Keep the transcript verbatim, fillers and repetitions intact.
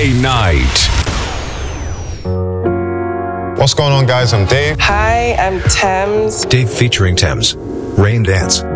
K Night. What's going on, guys? I'm Dave. Hi, I'm Thames. Dave featuring Thames. Rain Dance.